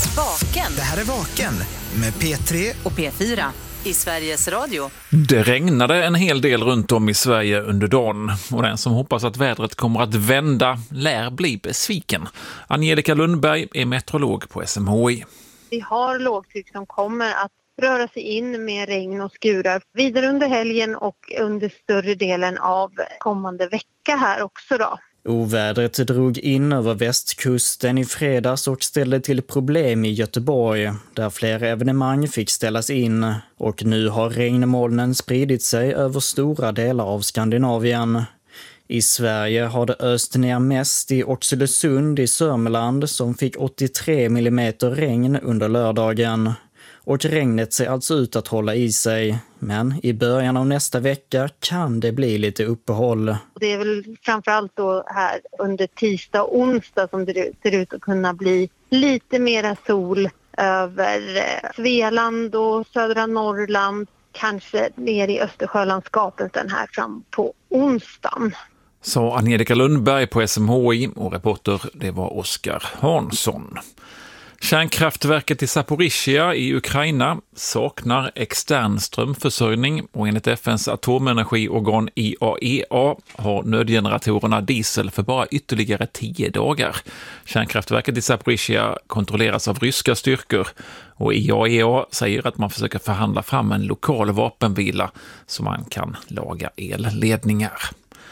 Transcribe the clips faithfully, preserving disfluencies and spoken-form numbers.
Vaken. Det här är Vaken med P tre och P fyra i Sveriges Radio. Det regnade en hel del runt om i Sverige under dagen och den som hoppas att vädret kommer att vända lär bli besviken. Angelica Lundberg är meteorolog på S M H I. Vi har lågtryck som kommer att röra sig in med regn och skurar vidare under helgen och under större delen av kommande vecka här också då. Ovädret drog in över västkusten i fredags och ställde till problem i Göteborg, där flera evenemang fick ställas in. Och nu har regnmolnen spridit sig över stora delar av Skandinavien. I Sverige har det öst ner mest i Oxelösund i Sörmland som fick åttiotre millimeter regn under lördagen. Och regnet ser alltså ut att hålla i sig. Men i början av nästa vecka kan det bli lite uppehåll. Det är väl framförallt då här under tisdag och onsdag som det ser ut att kunna bli lite mera sol över Svealand och södra Norrland. Kanske ner i Östersjölandskapet den här fram på onsdagen. Sa Angelica Lundberg på S M H I och reporter det var Oskar Hansson. Kärnkraftverket i Zaporizjzja i Ukraina saknar extern strömförsörjning och enligt F N:s atomenergiorgan I A E A har nödgeneratorerna diesel för bara ytterligare tio dagar. Kärnkraftverket i Zaporizjzja kontrolleras av ryska styrkor och I A E A säger att man försöker förhandla fram en lokal vapenvila så man kan laga elledningar.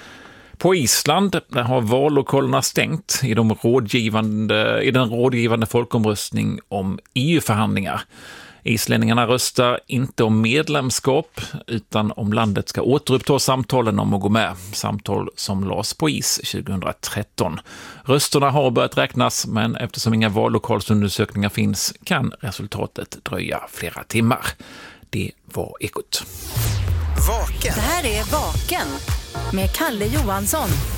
På Island där har vallokalerna stängt i, de rådgivande, i den rådgivande folkomröstning om E U-förhandlingar. Islänningarna röstar inte om medlemskap utan om landet ska återuppta samtalen om att gå med. Samtal som lades på is tjugohundratretton. Rösterna har börjat räknas men eftersom inga vallokalsundersökningar finns kan resultatet dröja flera timmar. Det var Ekot. Vaken. Det här är Vaken med Kalle Johansson.